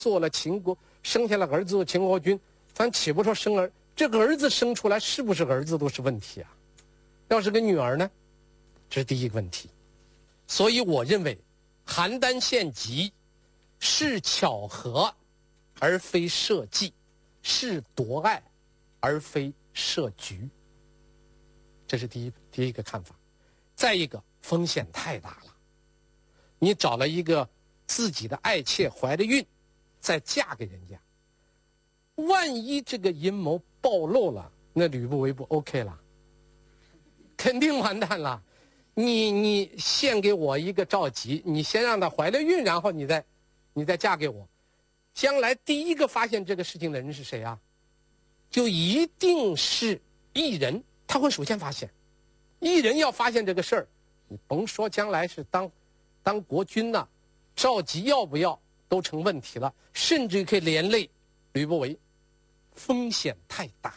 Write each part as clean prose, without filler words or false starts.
做了秦国，生下了儿子做秦国君，咱岂不说生儿？这个儿子生出来是不是儿子都是问题啊？要是个女儿呢？这是第一个问题。所以我认为，邯郸献疾是巧合，而非设计，是夺爱，而非设局。这是第一个看法。再一个，风险太大了。你找了一个自己的爱妾怀着孕，再嫁给人家，万一这个阴谋暴露了，那吕不韦不 OK 了，肯定完蛋了。你献给我一个赵佶，你先让她怀了孕，然后你再嫁给我，将来第一个发现这个事情的人是谁啊？就一定是异人，他会首先发现。异人要发现这个事儿，你甭说将来是当国君呐，赵佶要不要都成问题了，甚至可以连累吕不韦，风险太大。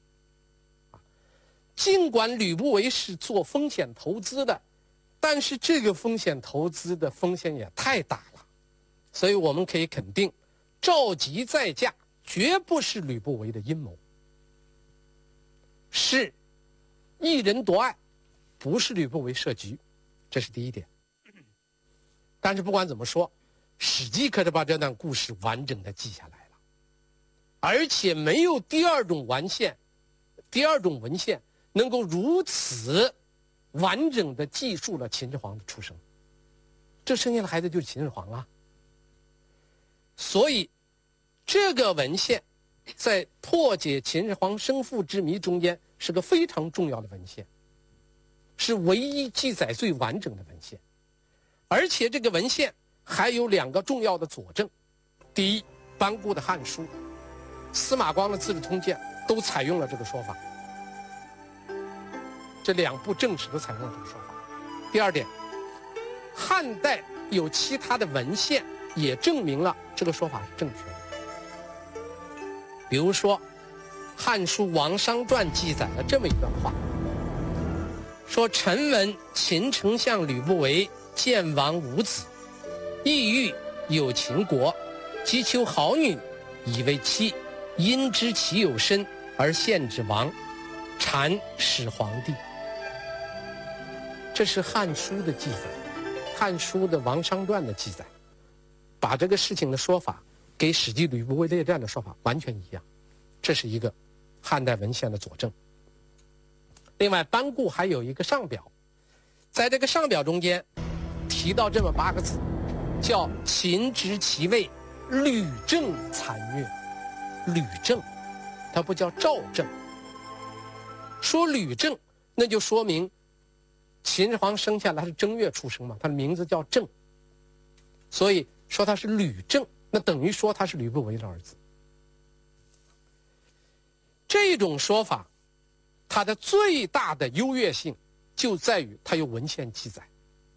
尽管吕不韦是做风险投资的，但是这个风险投资的风险也太大了，所以我们可以肯定，赵佶再嫁绝不是吕不韦的阴谋，是一人夺爱，不是吕不韦设局，这是第一点。但是不管怎么说，《史记》可是把这段故事完整的记下来了，而且没有第二种文献能够如此完整的记述了秦始皇的出生。这生下的孩子就是秦始皇啊。所以这个文献在破解秦始皇生父之谜中间是个非常重要的文献，是唯一记载最完整的文献。而且这个文献还有两个重要的佐证。第一，班固的《汉书》、司马光的《资治通鉴》都采用了这个说法，这两部正史都采用了这个说法。第二点，汉代有其他的文献也证明了这个说法是正确的。比如说，《汉书·王商传》记载了这么一段话，说臣闻秦丞相吕不韦见王无子，意欲有秦国，即求好女以为妻，因知其有身而献之王，谗始皇帝。这是《汉书》的记载，《汉书》的《王商传》的记载，把这个事情的说法给《史记·吕不韦列传》的说法完全一样，这是一个汉代文献的佐证。另外，班固还有一个上表，在这个上表中间提到这么8个字，叫秦之其位，吕政残虐。吕政，他不叫赵政。说吕政，那就说明秦始皇生下来是正月出生嘛，他的名字叫政，所以说他是吕政，那等于说他是吕不韦的儿子。这种说法，它的最大的优越性就在于它有文献记载。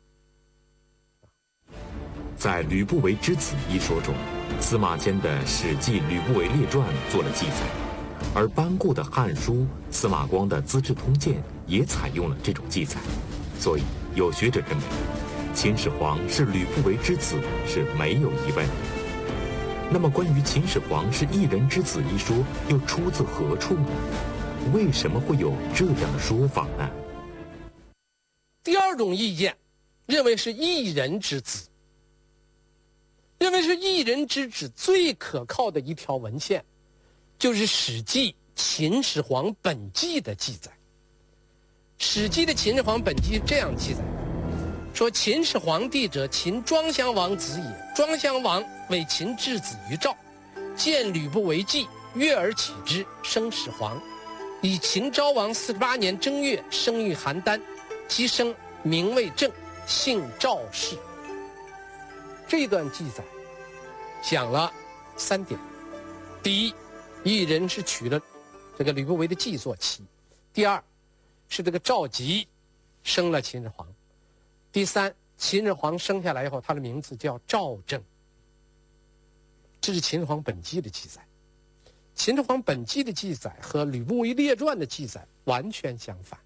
在《吕不韦之子》一说中，司马迁的《史记·吕不韦列传》做了记载，而班固的《汉书》、司马光的《资治通鉴》也采用了这种记载，所以有学者认为，秦始皇是吕不韦之子是没有疑问的。那么，关于秦始皇是一人之子一说又出自何处呢？为什么会有这样的说法呢？ 第二种意见认为是一人之子，认为是一人之子最可靠的一条文献，就是《史记·秦始皇本纪》的记载。《史记》的《秦始皇本纪》这样记载的，说秦始皇帝者，秦庄襄王子也。庄襄王为秦质子于赵，见吕不韦计，悦而起之，生始皇。以秦昭王48年正月生于邯郸，其生名为政，姓赵氏。这段记载讲了3点：第一，一人是娶了这个吕不韦的计做妻；第二，是这个赵佶生了秦始皇；第三，秦始皇生下来以后，他的名字叫赵政。这是秦始皇本纪的记载。秦始皇本纪的记载和吕不韦列传的记载完全相反。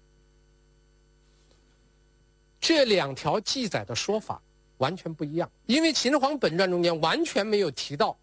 这2条记载的说法完全不一样，因为秦始皇本传中间完全没有提到